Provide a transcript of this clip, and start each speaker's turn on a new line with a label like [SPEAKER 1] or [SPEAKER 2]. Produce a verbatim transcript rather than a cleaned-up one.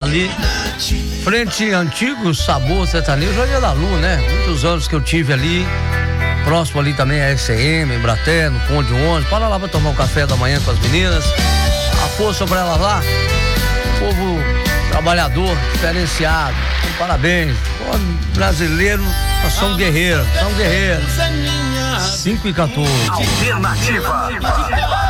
[SPEAKER 1] ali, frente Antigo Sabor Sertanejo, Jardim da Lua, né? Muitos anos que eu tive ali, próximo ali também a S M, Embraté, no ponto de ônibus, para lá pra tomar um café da manhã com as meninas. A força pra elas lá, povo trabalhador, diferenciado, parabéns. Pô, brasileiro, nós somos guerreiros, somos guerreiros. cinco e quatorze.
[SPEAKER 2] Alternativa.